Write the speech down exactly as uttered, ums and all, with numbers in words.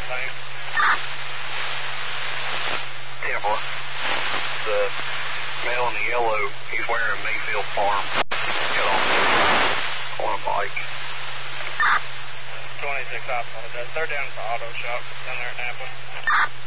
thing. Yeah, boy. The male in the yellow, he's wearing Mayfield Farm. Get on, on a bike. twenty-six Optima. They're down at the auto shop down there at Napa.